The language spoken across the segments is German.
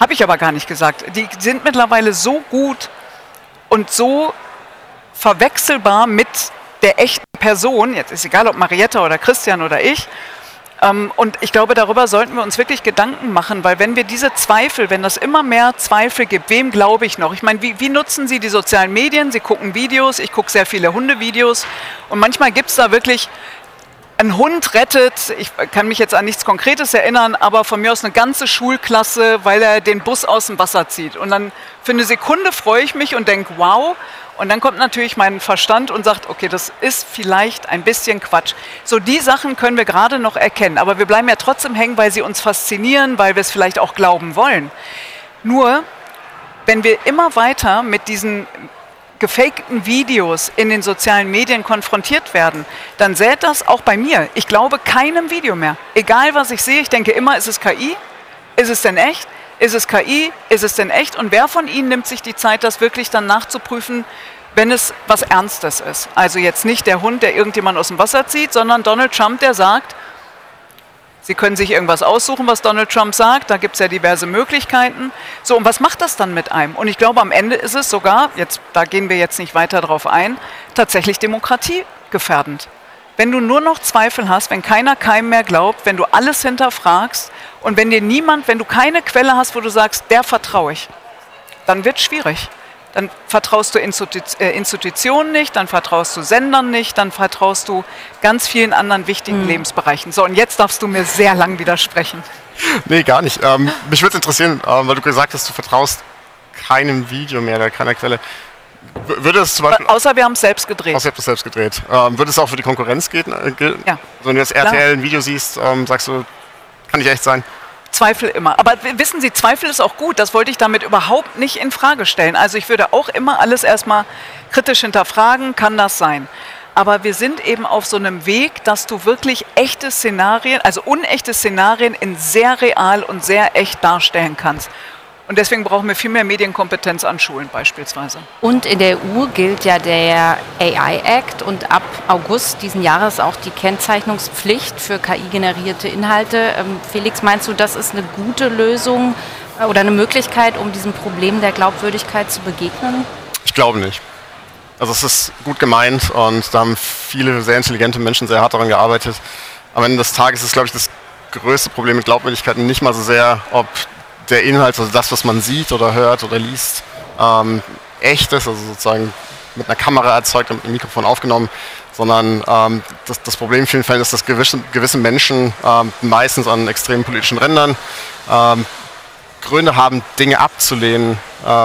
Habe ich aber gar nicht gesagt. Die sind mittlerweile so gut und so verwechselbar mit der echten Person, jetzt ist egal, ob Marietta oder Christian oder ich, und ich glaube, darüber sollten wir uns wirklich Gedanken machen, weil wenn wir diese Zweifel, wenn es immer mehr Zweifel gibt, wem glaube ich noch? Ich meine, wie nutzen Sie die sozialen Medien? Sie gucken Videos, ich gucke sehr viele Hundevideos und manchmal gibt es da wirklich, ein Hund rettet, ich kann mich jetzt an nichts Konkretes erinnern, aber von mir aus eine ganze Schulklasse, weil er den Bus aus dem Wasser zieht. Und dann für eine Sekunde freue ich mich und denke, wow. Und dann kommt natürlich mein Verstand und sagt, okay, das ist vielleicht ein bisschen Quatsch. So die Sachen können wir gerade noch erkennen, aber wir bleiben ja trotzdem hängen, weil sie uns faszinieren, weil wir es vielleicht auch glauben wollen. Nur, wenn wir immer weiter mit diesen gefakten Videos in den sozialen Medien konfrontiert werden, dann sät das auch bei mir. Ich glaube keinem Video mehr. Egal, was ich sehe, ich denke immer, ist es KI? Ist es denn echt? Ist es KI? Ist es denn echt? Und wer von Ihnen nimmt sich die Zeit, das wirklich dann nachzuprüfen, wenn es was Ernstes ist? Also jetzt nicht der Hund, der irgendjemand aus dem Wasser zieht, sondern Donald Trump, der sagt, Sie können sich irgendwas aussuchen, was Donald Trump sagt, da gibt es ja diverse Möglichkeiten. So, und was macht das dann mit einem? Und ich glaube, am Ende ist es sogar, da gehen wir jetzt nicht weiter drauf ein, tatsächlich demokratiegefährdend. Wenn du nur noch Zweifel hast, wenn keiner keinem mehr glaubt, wenn du alles hinterfragst und wenn du keine Quelle hast, wo du sagst, der vertraue ich, dann wird es schwierig. Dann vertraust du Institutionen nicht, dann vertraust du Sendern nicht, dann vertraust du ganz vielen anderen wichtigen Lebensbereichen. So, und jetzt darfst du mir sehr lang widersprechen. Nee, gar nicht. Mich würde es interessieren, weil du gesagt hast, du vertraust keinem Video mehr oder keiner Quelle. Würde es zum Beispiel, außer wir haben es selbst gedreht. Außer ihr habt es selbst gedreht. Würde es auch für die Konkurrenz gelten? Ja. Also wenn du jetzt RTL ein Video siehst, sagst du, kann nicht echt sein? Zweifel immer. Aber wissen Sie, Zweifel ist auch gut. Das wollte ich damit überhaupt nicht in Frage stellen. Also ich würde auch immer alles erstmal kritisch hinterfragen, kann das sein. Aber wir sind eben auf so einem Weg, dass du wirklich echte Szenarien, also unechte Szenarien in sehr real und sehr echt darstellen kannst. Und deswegen brauchen wir viel mehr Medienkompetenz an Schulen beispielsweise. Und in der EU gilt ja der AI-Act und ab August diesen Jahres auch die Kennzeichnungspflicht für KI-generierte Inhalte. Felix, meinst du, das ist eine gute Lösung oder eine Möglichkeit, um diesem Problem der Glaubwürdigkeit zu begegnen? Ich glaube nicht. Also es ist gut gemeint und da haben viele sehr intelligente Menschen sehr hart daran gearbeitet. Am Ende des Tages ist, glaube ich, das größte Problem mit Glaubwürdigkeit nicht mal so sehr, ob der Inhalt, also das, was man sieht oder hört oder liest, echt ist, also sozusagen mit einer Kamera erzeugt und mit einem Mikrofon aufgenommen, sondern das Problem in vielen Fällen ist, dass gewisse Menschen meistens an extremen politischen Rändern Gründe haben, Dinge abzulehnen,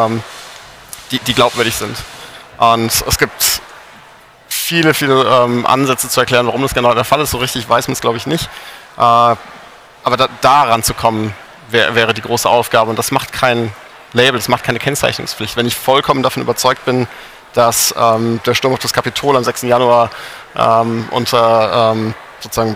die glaubwürdig sind. Und es gibt viele Ansätze zu erklären, warum das genau der Fall ist. So richtig weiß man es, glaube ich, nicht. Aber daran zu kommen, wäre die große Aufgabe. Und das macht kein Label, das macht keine Kennzeichnungspflicht. Wenn ich vollkommen davon überzeugt bin, dass der Sturm auf das Kapitol am 6. Januar unter sozusagen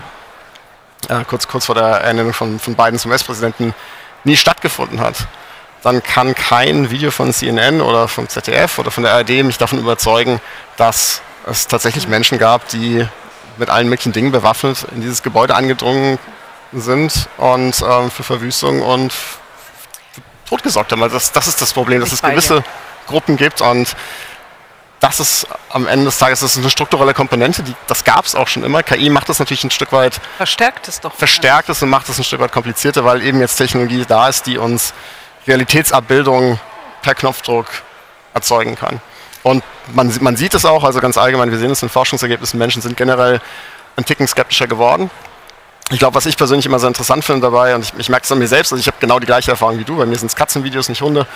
kurz vor der Ernennung von Biden zum US-Präsidenten nie stattgefunden hat, dann kann kein Video von CNN oder vom ZDF oder von der ARD mich davon überzeugen, dass es tatsächlich Menschen gab, die mit allen möglichen Dingen bewaffnet in dieses Gebäude eingedrungen sind und für Verwüstung und für Tod gesorgt haben. Also das ist das Problem, dass es gewisse Gruppen gibt und das ist am Ende des Tages, das ist eine strukturelle Komponente, das gab es auch schon immer. KI macht das natürlich ein Stück weit verstärkt es und macht es ein Stück weit komplizierter, weil eben jetzt Technologie da ist, die uns Realitätsabbildungen per Knopfdruck erzeugen kann. Und man sieht es auch, also ganz allgemein, wir sehen es in Forschungsergebnissen, Menschen sind generell ein Ticken skeptischer geworden. Ich glaube, was ich persönlich immer sehr interessant finde dabei, und ich merke es an mir selbst, also ich habe genau die gleiche Erfahrung wie du, bei mir sind es Katzenvideos, nicht Hunde.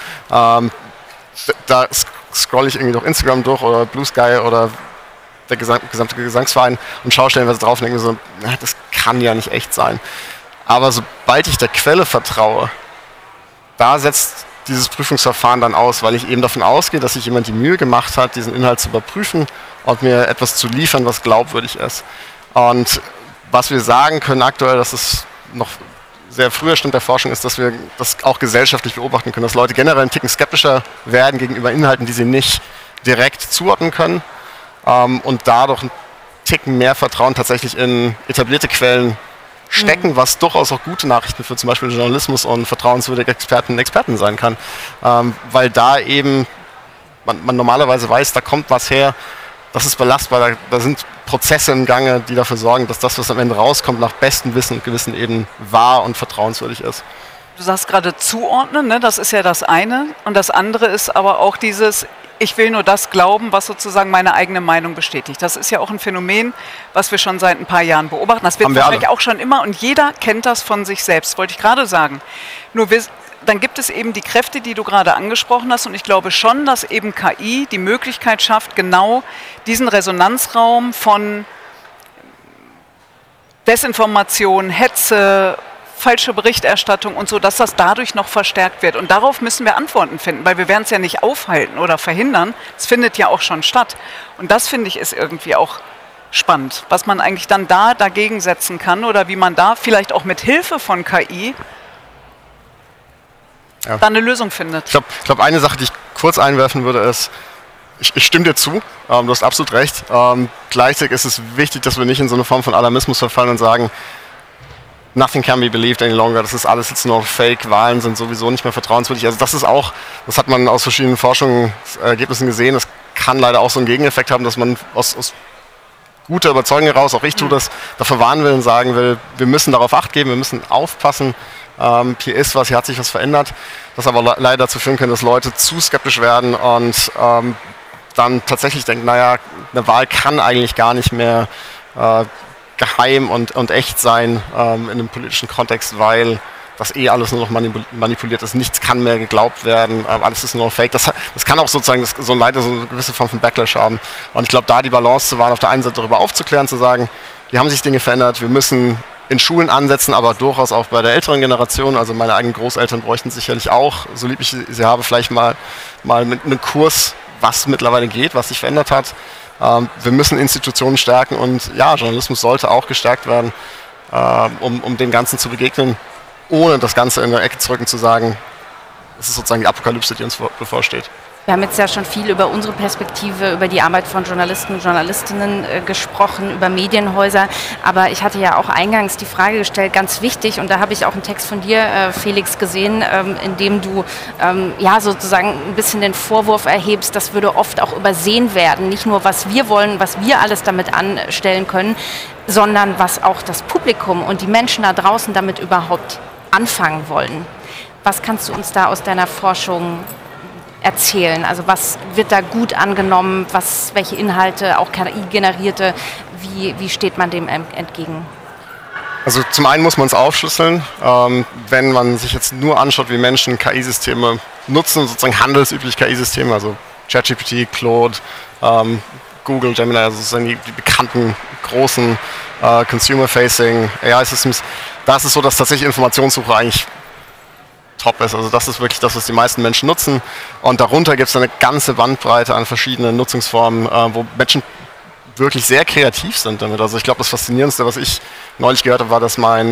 Da scrolle ich irgendwie durch Instagram durch oder Blue Sky oder der gesamte Gesangsverein und schaue stellenweise drauf und denke mir so, das kann ja nicht echt sein. Aber sobald ich der Quelle vertraue, da setzt dieses Prüfungsverfahren dann aus, weil ich eben davon ausgehe, dass sich jemand die Mühe gemacht hat, diesen Inhalt zu überprüfen und mir etwas zu liefern, was glaubwürdig ist. Und was wir sagen können aktuell, dass es noch sehr früher Stand der Forschung ist, dass wir das auch gesellschaftlich beobachten können, dass Leute generell ein Ticken skeptischer werden gegenüber Inhalten, die sie nicht direkt zuordnen können und dadurch ein Ticken mehr Vertrauen tatsächlich in etablierte Quellen stecken, was durchaus auch gute Nachrichten für zum Beispiel Journalismus und vertrauenswürdige Experten und Experten sein kann. Weil da eben man normalerweise weiß, da kommt was her, das ist belastbar, da sind Prozesse im Gange, die dafür sorgen, dass das, was am Ende rauskommt, nach bestem Wissen und Gewissen eben wahr und vertrauenswürdig ist. Du sagst gerade zuordnen, ne? Das ist ja das eine. Und das andere ist aber auch dieses, ich will nur das glauben, was sozusagen meine eigene Meinung bestätigt. Das ist ja auch ein Phänomen, was wir schon seit ein paar Jahren beobachten. Das wird wahrscheinlich auch schon immer und jeder kennt das von sich selbst, wollte ich gerade sagen. Nur dann gibt es eben die Kräfte, die du gerade angesprochen hast und ich glaube schon, dass eben KI die Möglichkeit schafft, genau diesen Resonanzraum von Desinformation, Hetze, falsche Berichterstattung und so, dass das dadurch noch verstärkt wird. Und darauf müssen wir Antworten finden, weil wir werden es ja nicht aufhalten oder verhindern. Es findet ja auch schon statt. Und das, finde ich, ist irgendwie auch spannend, was man eigentlich dann dagegen setzen kann oder wie man da vielleicht auch mit Hilfe von KI da eine Lösung findet. Ich glaube, eine Sache, die ich kurz einwerfen würde, ist, ich stimme dir zu, du hast absolut recht. Gleichzeitig ist es wichtig, dass wir nicht in so eine Form von Alarmismus verfallen und sagen, nothing can be believed any longer, das ist alles jetzt nur Fake, Wahlen sind sowieso nicht mehr vertrauenswürdig. Also das ist auch, das hat man aus verschiedenen Forschungsergebnissen gesehen, das kann leider auch so einen Gegeneffekt haben, dass man aus guter Überzeugung heraus, auch ich tue das, dafür warnen will und sagen will, wir müssen darauf Acht geben, wir müssen aufpassen, hier ist was, hier hat sich was verändert, das aber leider dazu führen kann, dass Leute zu skeptisch werden und dann tatsächlich denken, naja, eine Wahl kann eigentlich gar nicht mehr geheim und echt sein in einem politischen Kontext, weil das alles nur noch manipuliert ist, nichts kann mehr geglaubt werden, alles ist nur noch Fake. Das kann auch sozusagen leider so eine gewisse Form von Backlash haben. Und ich glaube, da die Balance zu wahren, auf der einen Seite darüber aufzuklären, zu sagen, hier haben sich Dinge verändert, wir müssen in Schulen ansetzen, aber durchaus auch bei der älteren Generation, also meine eigenen Großeltern bräuchten sicherlich auch, so lieb ich sie habe, vielleicht mal mit einem Kurs, was mittlerweile geht, was sich verändert hat. Wir müssen Institutionen stärken und ja, Journalismus sollte auch gestärkt werden, um dem Ganzen zu begegnen, ohne das Ganze in der Ecke zu rücken, zu sagen, das ist sozusagen die Apokalypse, die uns bevorsteht. Wir haben jetzt ja schon viel über unsere Perspektive, über die Arbeit von Journalisten und Journalistinnen gesprochen, über Medienhäuser. Aber ich hatte ja auch eingangs die Frage gestellt, ganz wichtig, und da habe ich auch einen Text von dir, Felix, gesehen, in dem du sozusagen ein bisschen den Vorwurf erhebst, das würde oft auch übersehen werden. Nicht nur, was wir wollen, was wir alles damit anstellen können, sondern was auch das Publikum und die Menschen da draußen damit überhaupt anfangen wollen. Was kannst du uns da aus deiner Forschung erzählen? Also was wird da gut angenommen, welche Inhalte, auch KI-generierte, wie steht man dem entgegen? Also zum einen muss man es aufschlüsseln, wenn man sich jetzt nur anschaut, wie Menschen KI-Systeme nutzen, sozusagen handelsüblich KI-Systeme, also ChatGPT, Claude, Google, Gemini, also sozusagen die bekannten großen Consumer-Facing AI-Systems, da ist es so, dass tatsächlich Informationssuche eigentlich top ist. Also das ist wirklich das, was die meisten Menschen nutzen. Und darunter gibt es eine ganze Bandbreite an verschiedenen Nutzungsformen, wo Menschen wirklich sehr kreativ sind damit. Also ich glaube, das Faszinierendste, was ich neulich gehört habe, war, dass mein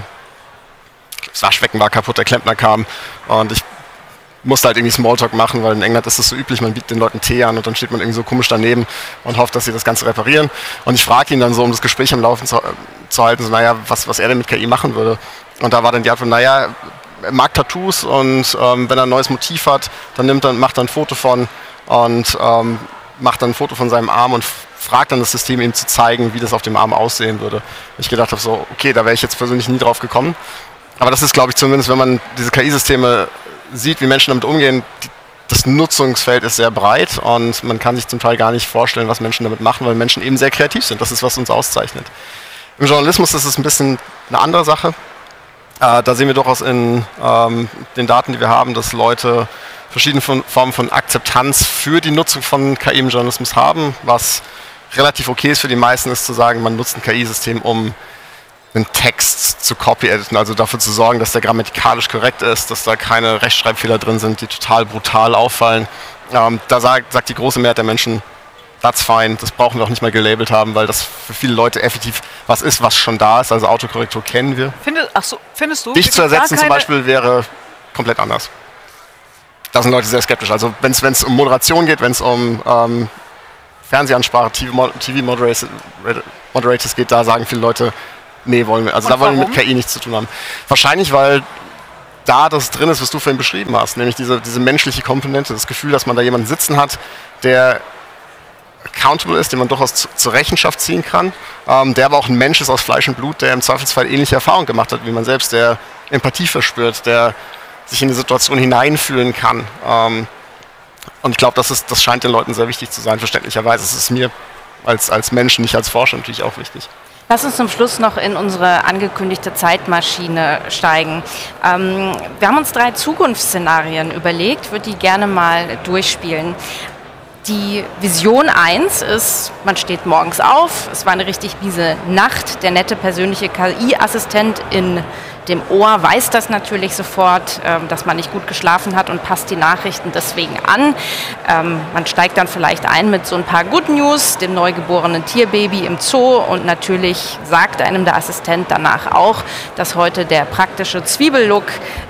das Waschbecken war kaputt, der Klempner kam und ich musste halt irgendwie Smalltalk machen, weil in England ist das so üblich, man bietet den Leuten Tee an und dann steht man irgendwie so komisch daneben und hofft, dass sie das Ganze reparieren. Und ich frage ihn dann so, um das Gespräch am Laufen zu halten, so, naja, was er denn mit KI machen würde. Und da war dann die Antwort, naja, er mag Tattoos und wenn er ein neues Motiv hat, dann macht er ein Foto von und macht dann ein Foto von seinem Arm und fragt dann das System, ihm zu zeigen, wie das auf dem Arm aussehen würde. Ich gedacht habe so, okay, da wäre ich jetzt persönlich nie drauf gekommen. Aber das ist, glaube ich, zumindest, wenn man diese KI-Systeme sieht, wie Menschen damit umgehen, das Nutzungsfeld ist sehr breit und man kann sich zum Teil gar nicht vorstellen, was Menschen damit machen, weil Menschen eben sehr kreativ sind. Das ist, was uns auszeichnet. Im Journalismus ist es ein bisschen eine andere Sache. Da sehen wir durchaus in den Daten, die wir haben, dass Leute verschiedene Formen von Akzeptanz für die Nutzung von KI im Journalismus haben. Was relativ okay ist für die meisten, ist zu sagen, man nutzt ein KI-System, um einen Text zu copy-editen, also dafür zu sorgen, dass der grammatikalisch korrekt ist, dass da keine Rechtschreibfehler drin sind, die total brutal auffallen. Da sagt die große Mehrheit der Menschen, that's fine, das brauchen wir auch nicht mal gelabelt haben, weil das für viele Leute effektiv was ist, was schon da ist, also Autokorrektur kennen wir. Findest du? Dich zu ersetzen zum Beispiel wäre komplett anders. Da sind Leute sehr skeptisch. Also wenn es um Moderation geht, wenn es um Fernsehansprache, TV-Moderators geht, da sagen viele Leute, Nee, wollen wir. Also Und da wollen wir warum? mit KI nichts zu tun haben. Wahrscheinlich, weil da das drin ist, was du vorhin beschrieben hast, nämlich diese menschliche Komponente, das Gefühl, dass man da jemanden sitzen hat, der accountable ist, den man durchaus zur Rechenschaft ziehen kann, der aber auch ein Mensch ist aus Fleisch und Blut, der im Zweifelsfall ähnliche Erfahrungen gemacht hat wie man selbst, der Empathie verspürt, der sich in die Situation hineinfühlen kann. Und ich glaube, das scheint den Leuten sehr wichtig zu sein, verständlicherweise. Es ist mir als Mensch, nicht als Forscher natürlich auch wichtig. Lass uns zum Schluss noch in unsere angekündigte Zeitmaschine steigen. Wir haben uns 3 Zukunftsszenarien überlegt, würde die gerne mal durchspielen. Die Vision 1 ist, man steht morgens auf, es war eine richtig miese Nacht, der nette persönliche KI-Assistent in dem Ohr weiß das natürlich sofort, dass man nicht gut geschlafen hat und passt die Nachrichten deswegen an. Man steigt dann vielleicht ein mit so ein paar Good News, dem neugeborenen Tierbaby im Zoo und natürlich sagt einem der Assistent danach auch, dass heute der praktische Zwiebellook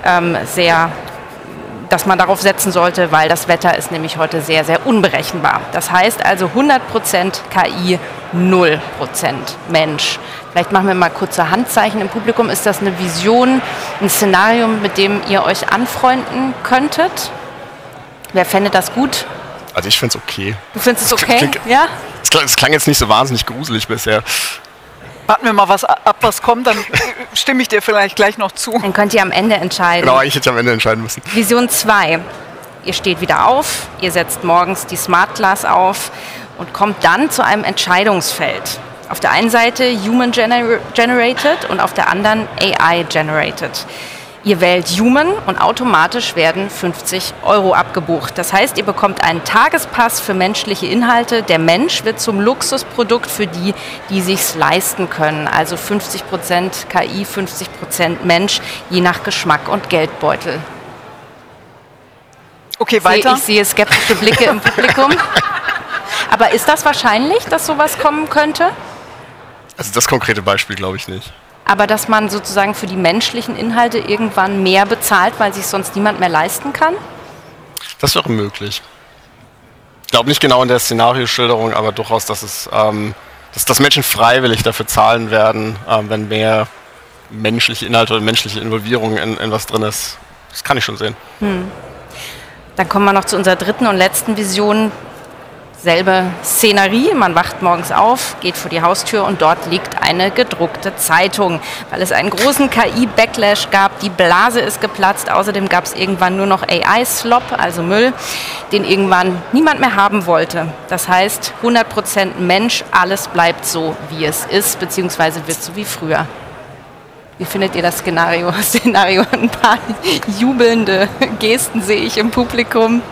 dass man darauf setzen sollte, weil das Wetter ist nämlich heute sehr, sehr unberechenbar. Das heißt also 100% KI, 0% Mensch. Vielleicht machen wir mal kurze Handzeichen im Publikum. Ist das eine Vision, ein Szenario, mit dem ihr euch anfreunden könntet? Wer fände das gut? Also ich finde es okay. Du findest es okay? Ja? Es klang jetzt nicht so wahnsinnig gruselig bisher. Warten wir mal was kommt, dann stimme ich dir vielleicht gleich noch zu. Dann könnt ihr am Ende entscheiden. Genau, ich hätte am Ende entscheiden müssen. Vision 2. Ihr steht wieder auf, ihr setzt morgens die Smart Glass auf und kommt dann zu einem Entscheidungsfeld. Auf der einen Seite Human Generated und auf der anderen AI Generated. Ihr wählt Human und automatisch werden 50 € abgebucht. Das heißt, ihr bekommt einen Tagespass für menschliche Inhalte. Der Mensch wird zum Luxusprodukt für die, die sich's leisten können. Also 50% KI, 50% Mensch, je nach Geschmack und Geldbeutel. Okay, weiter. Ich sehe skeptische Blicke im Publikum. Aber ist das wahrscheinlich, dass sowas kommen könnte? Also das konkrete Beispiel glaube ich nicht. Aber dass man sozusagen für die menschlichen Inhalte irgendwann mehr bezahlt, weil sich sonst niemand mehr leisten kann? Das wäre möglich. Ich glaube nicht genau in der Szenarioschilderung, aber durchaus, dass Menschen freiwillig dafür zahlen werden, wenn mehr menschliche Inhalte oder menschliche Involvierung in was drin ist. Das kann ich schon sehen. Dann kommen wir noch zu unserer dritten und letzten Vision. Selbe Szenerie, man wacht morgens auf, geht vor die Haustür und dort liegt eine gedruckte Zeitung, weil es einen großen KI-Backlash gab, die Blase ist geplatzt, außerdem gab es irgendwann nur noch AI-Slop, also Müll, den irgendwann niemand mehr haben wollte. Das heißt, 100% Mensch, alles bleibt so, wie es ist, beziehungsweise wird so wie früher. Wie findet ihr das Szenario? Ein paar jubelnde Gesten sehe ich im Publikum.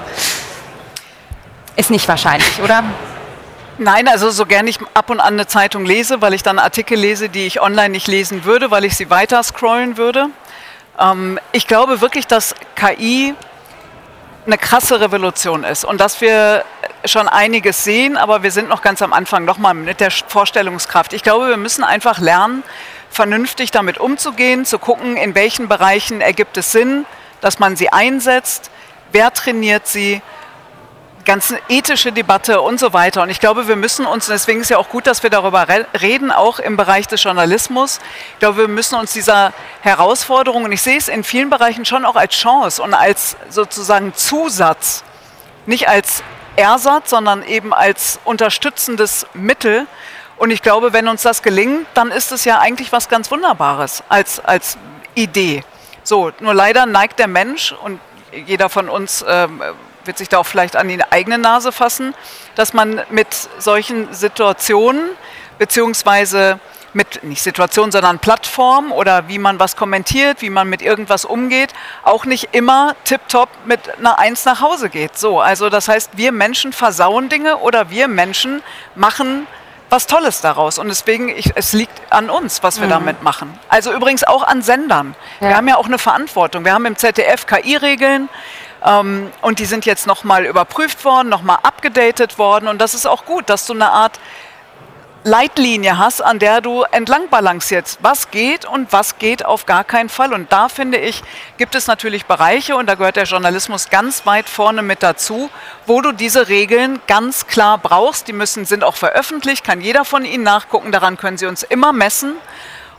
Ist nicht wahrscheinlich, oder? Nein, also so gern ich ab und an eine Zeitung lese, weil ich dann Artikel lese, die ich online nicht lesen würde, weil ich sie weiter scrollen würde. Ich glaube wirklich, dass KI eine krasse Revolution ist und dass wir schon einiges sehen, aber wir sind noch ganz am Anfang, nochmal mit der Vorstellungskraft. Ich glaube, wir müssen einfach lernen, vernünftig damit umzugehen, zu gucken, in welchen Bereichen ergibt es Sinn, dass man sie einsetzt, wer trainiert sie, ganze ethische Debatte und so weiter. Und ich glaube, wir müssen uns, deswegen ist ja auch gut, dass wir darüber reden, auch im Bereich des Journalismus. Ich glaube, wir müssen uns dieser Herausforderung, und ich sehe es in vielen Bereichen schon auch als Chance und als sozusagen Zusatz, nicht als Ersatz, sondern eben als unterstützendes Mittel. Und ich glaube, wenn uns das gelingt, dann ist es ja eigentlich was ganz Wunderbares als Idee. So, nur leider neigt der Mensch, und jeder von uns wird sich da auch vielleicht an die eigene Nase fassen, dass man mit solchen Situationen, beziehungsweise mit, nicht Situationen, sondern Plattformen oder wie man was kommentiert, wie man mit irgendwas umgeht, auch nicht immer tipptopp mit einer 1 nach Hause geht. So, also das heißt, wir Menschen versauen Dinge oder wir Menschen machen was Tolles daraus. Und deswegen, es liegt an uns, was wir damit machen. Also übrigens auch an Sendern. Ja. Wir haben ja auch eine Verantwortung. Wir haben im ZDF KI-Regeln, und die sind jetzt nochmal überprüft worden, nochmal abgedatet worden. Und das ist auch gut, dass du eine Art Leitlinie hast, an der du entlang balancierst, was geht und was geht auf gar keinen Fall. Und da, finde ich, gibt es natürlich Bereiche, und da gehört der Journalismus ganz weit vorne mit dazu, wo du diese Regeln ganz klar brauchst. Die sind auch veröffentlicht, kann jeder von ihnen nachgucken, daran können sie uns immer messen.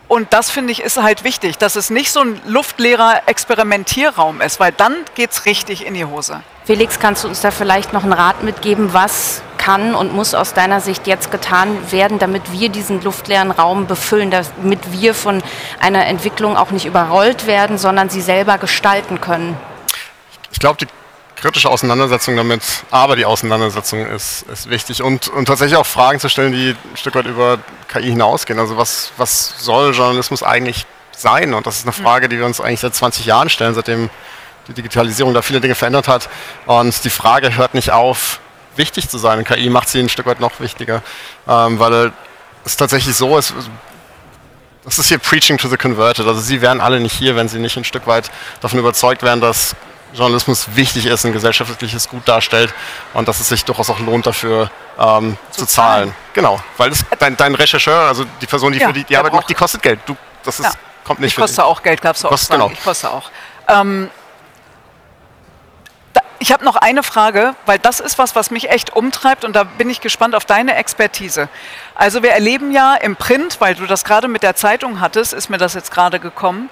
Und das, finde ich, ist halt wichtig, dass es nicht so ein luftleerer Experimentierraum ist, weil dann geht es richtig in die Hose. Felix, kannst du uns da vielleicht noch einen Rat mitgeben, was kann und muss aus deiner Sicht jetzt getan werden, damit wir diesen luftleeren Raum befüllen, damit wir von einer Entwicklung auch nicht überrollt werden, sondern sie selber gestalten können? Ich glaube, die kritische Auseinandersetzung damit, aber die Auseinandersetzung ist wichtig und tatsächlich auch Fragen zu stellen, die ein Stück weit über KI hinausgehen. Also was soll Journalismus eigentlich sein? Und das ist eine Frage, die wir uns eigentlich seit 20 Jahren stellen, seitdem die Digitalisierung da viele Dinge verändert hat. Und die Frage hört nicht auf, wichtig zu sein. Und KI macht sie ein Stück weit noch wichtiger, weil es tatsächlich so ist, das ist hier Preaching to the Converted. Also sie wären alle nicht hier, wenn sie nicht ein Stück weit davon überzeugt wären, dass Journalismus wichtig ist, ein gesellschaftliches Gut darstellt und dass es sich durchaus auch lohnt, dafür zu zahlen. Genau, weil dein Rechercheur, also die Person, die für die Arbeit macht, die kostet Geld. Kommt nicht ich koste auch Geld, gab es auch. Genau. Ich koste auch. Ich habe noch eine Frage, weil das ist was mich echt umtreibt und da bin ich gespannt auf deine Expertise. Also wir erleben ja im Print, weil du das gerade mit der Zeitung hattest, ist mir das jetzt gerade gekommen,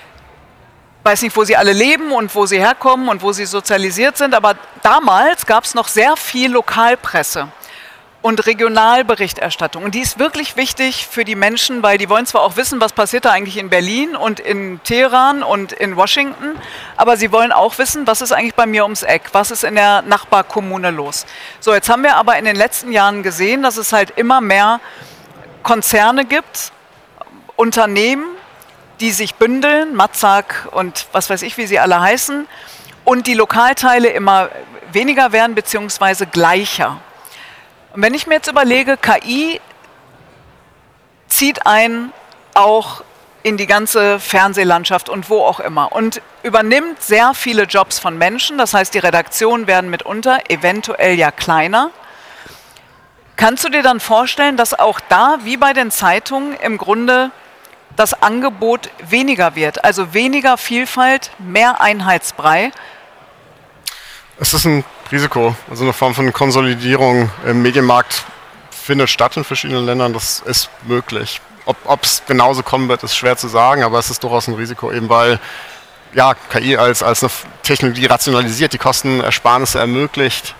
weiß nicht, wo sie alle leben und wo sie herkommen und wo sie sozialisiert sind, aber damals gab es noch sehr viel Lokalpresse und Regionalberichterstattung. Und die ist wirklich wichtig für die Menschen, weil die wollen zwar auch wissen, was passiert da eigentlich in Berlin und in Teheran und in Washington, aber sie wollen auch wissen, was ist eigentlich bei mir ums Eck, was ist in der Nachbarkommune los. So, jetzt haben wir aber in den letzten Jahren gesehen, dass es halt immer mehr Konzerne gibt, Unternehmen, die sich bündeln, Matzak und was weiß ich, wie sie alle heißen, und die Lokalteile immer weniger werden, beziehungsweise gleicher. Und wenn ich mir jetzt überlege, KI zieht ein auch in die ganze Fernsehlandschaft und wo auch immer und übernimmt sehr viele Jobs von Menschen, das heißt, die Redaktionen werden mitunter eventuell ja kleiner. Kannst du dir dann vorstellen, dass auch da, wie bei den Zeitungen, im Grunde das Angebot weniger wird, also weniger Vielfalt, mehr Einheitsbrei? Es ist ein Risiko, also eine Form von Konsolidierung im Medienmarkt findet statt in verschiedenen Ländern, das ist möglich. Ob es genauso kommen wird, ist schwer zu sagen, aber es ist durchaus ein Risiko, eben weil ja, KI als eine Technologie rationalisiert, die Kostenersparnisse ermöglicht,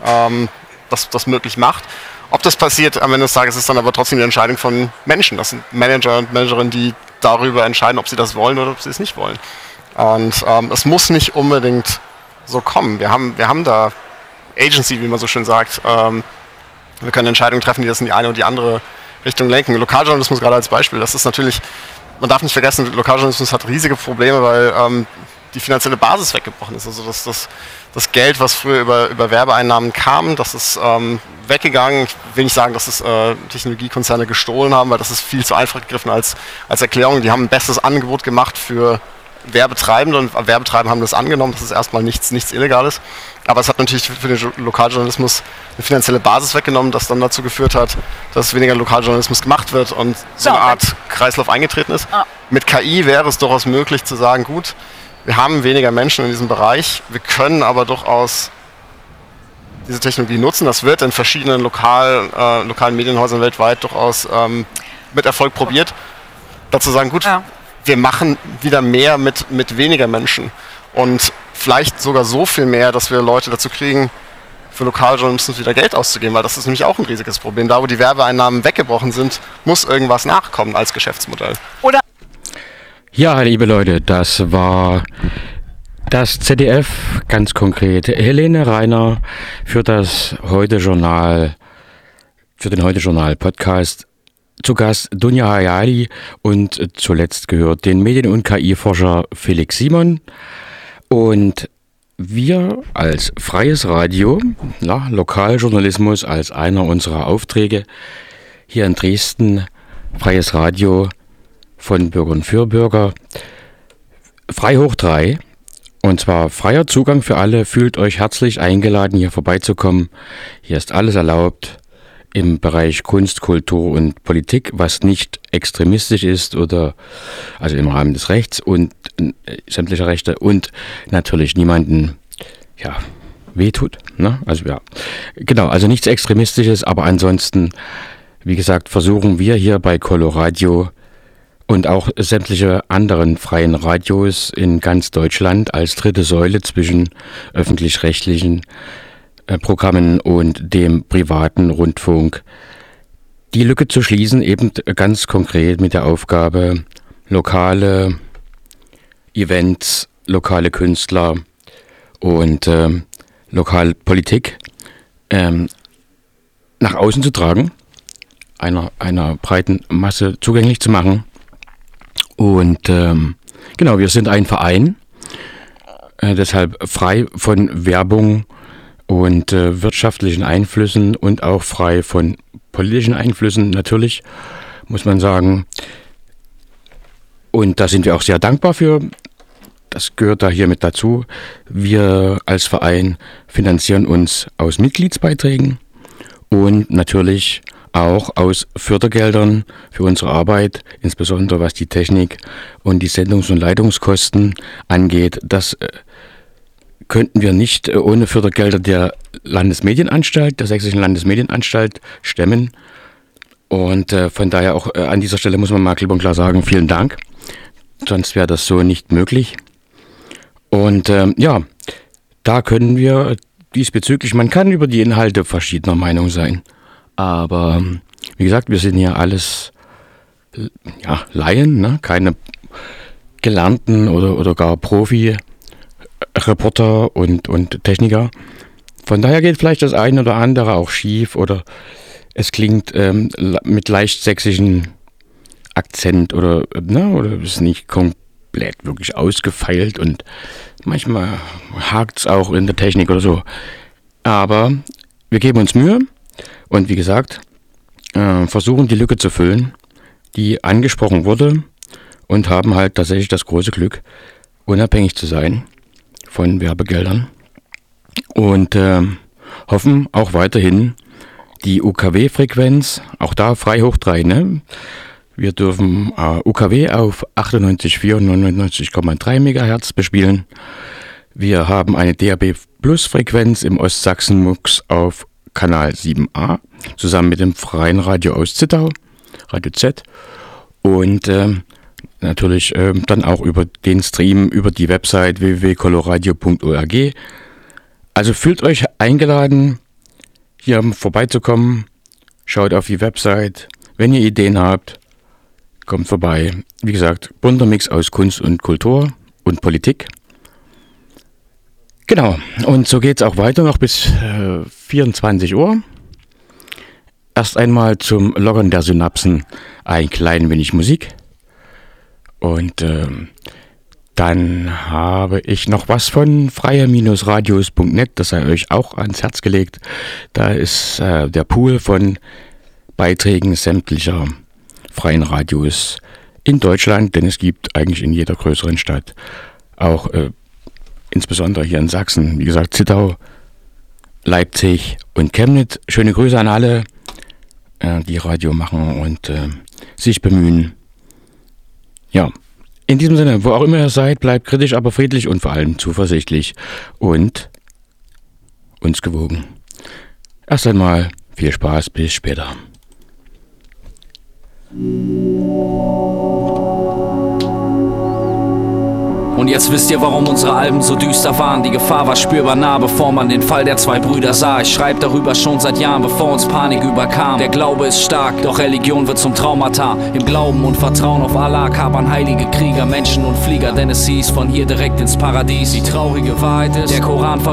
das möglich macht. Ob das passiert am Ende des Tages, ist dann aber trotzdem die Entscheidung von Menschen. Das sind Manager und Managerinnen, die darüber entscheiden, ob sie das wollen oder ob sie es nicht wollen. Und es muss nicht unbedingt so kommen. Wir haben da Agency, wie man so schön sagt. Wir können Entscheidungen treffen, die das in die eine oder die andere Richtung lenken. Lokaljournalismus gerade als Beispiel, das ist natürlich, man darf nicht vergessen, Lokaljournalismus hat riesige Probleme, weil die finanzielle Basis weggebrochen ist. Also das Geld, was früher über Werbeeinnahmen kam, das ist weggegangen. Ich will nicht sagen, dass es Technologiekonzerne gestohlen haben, weil das ist viel zu einfach gegriffen als Erklärung. Die haben ein besseres Angebot gemacht für Werbetreibende und Werbetreibende haben das angenommen. Das ist erstmal nichts Illegales. Aber es hat natürlich für den Lokaljournalismus eine finanzielle Basis weggenommen, das dann dazu geführt hat, dass weniger Lokaljournalismus gemacht wird und so eine Art Kreislauf eingetreten ist. Mit KI wäre es durchaus möglich zu sagen, gut, wir haben weniger Menschen in diesem Bereich, wir können aber durchaus diese Technologie nutzen. Das wird in verschiedenen lokalen Medienhäusern weltweit durchaus mit Erfolg probiert. Dazu sagen, gut, wir machen wieder mehr mit weniger Menschen und vielleicht sogar so viel mehr, dass wir Leute dazu kriegen, für Lokaljournalismus wieder Geld auszugeben, weil das ist nämlich auch ein riesiges Problem. Da, wo die Werbeeinnahmen weggebrochen sind, muss irgendwas nachkommen als Geschäftsmodell. Oder ja, liebe Leute, das war das ZDF, ganz konkret Helene Reiner für das Heute-Journal, für den Heute-Journal-Podcast. Zu Gast Dunja Hayali und zuletzt gehört den Medien- und KI-Forscher Felix Simon. Und wir als freies Radio, Lokaljournalismus als einer unserer Aufträge hier in Dresden, freies Radio von Bürgern für Bürger, frei hoch 3, und zwar freier Zugang für alle. Fühlt euch herzlich eingeladen, hier vorbeizukommen. Hier ist alles erlaubt im Bereich Kunst, Kultur und Politik, was nicht extremistisch ist oder also im Rahmen des Rechts und sämtlicher Rechte und natürlich niemanden wehtut. Ne? Also ja, genau, also nichts Extremistisches, aber ansonsten, wie gesagt, versuchen wir hier bei Coloradio und auch sämtliche anderen freien Radios in ganz Deutschland als dritte Säule zwischen öffentlich-rechtlichen Programmen und dem privaten Rundfunk. Die Lücke zu schließen, eben ganz konkret mit der Aufgabe, lokale Events, lokale Künstler und lokale Politik nach außen zu tragen, einer breiten Masse zugänglich zu machen. Und genau, wir sind ein Verein, deshalb frei von Werbung und wirtschaftlichen Einflüssen und auch frei von politischen Einflüssen, natürlich, muss man sagen. Und da sind wir auch sehr dankbar für. Das gehört da hier mit dazu. Wir als Verein finanzieren uns aus Mitgliedsbeiträgen und natürlich auch aus Fördergeldern für unsere Arbeit, insbesondere was die Technik und die Sendungs- und Leitungskosten angeht. Das könnten wir nicht ohne Fördergelder der Landesmedienanstalt, der Sächsischen Landesmedienanstalt stemmen. Und von daher auch an dieser Stelle muss man mal klipp und klar sagen, vielen Dank. Sonst wäre das so nicht möglich. Und ja, da können wir diesbezüglich, man kann über die Inhalte verschiedener Meinung sein. Aber wie gesagt, wir sind hier alles Laien, ne? Keine gelernten oder gar Profi-Reporter und Techniker. Von daher geht vielleicht das eine oder andere auch schief oder es klingt mit leicht sächsischen Akzent oder ist nicht komplett wirklich ausgefeilt und manchmal hakt es auch in der Technik oder so. Aber wir geben uns Mühe und wie gesagt, versuchen die Lücke zu füllen, die angesprochen wurde und haben halt tatsächlich das große Glück, unabhängig zu sein von Werbegeldern und hoffen auch weiterhin die UKW-Frequenz, auch da frei hoch 3, ne? Wir dürfen UKW auf 98,4 und 99,3 MHz bespielen. Wir haben eine DAB-Plus-Frequenz im Ostsachsen-Mux auf Kanal 7a, zusammen mit dem freien Radio aus Zittau, Radio Z. Und natürlich dann auch über den Stream, über die Website www.coloradio.org. Also fühlt euch eingeladen, hier vorbeizukommen. Schaut auf die Website. Wenn ihr Ideen habt, kommt vorbei. Wie gesagt, bunter Mix aus Kunst und Kultur und Politik. Genau, und so geht es auch weiter noch bis 24 Uhr. Erst einmal zum Lockern der Synapsen ein klein wenig Musik. Und dann habe ich noch was von freier-radios.net, das sei euch auch ans Herz gelegt. Da ist der Pool von Beiträgen sämtlicher freien Radios in Deutschland, denn es gibt eigentlich in jeder größeren Stadt, auch insbesondere hier in Sachsen, wie gesagt, Zittau, Leipzig und Chemnitz. Schöne Grüße an alle, die Radio machen und sich bemühen. Ja, in diesem Sinne, wo auch immer ihr seid, bleibt kritisch, aber friedlich und vor allem zuversichtlich und uns gewogen. Erst einmal viel Spaß, bis später. Und jetzt wisst ihr, warum unsere Alben so düster waren. Die Gefahr war spürbar nah, bevor man den Fall der zwei Brüder sah. Ich schreib darüber schon seit Jahren, bevor uns Panik überkam. Der Glaube ist stark, doch Religion wird zum Traumata. Im Glauben und Vertrauen auf Allah kapern heilige Krieger, Menschen und Flieger, denn es hieß von hier direkt ins Paradies. Die traurige Wahrheit ist, der Koran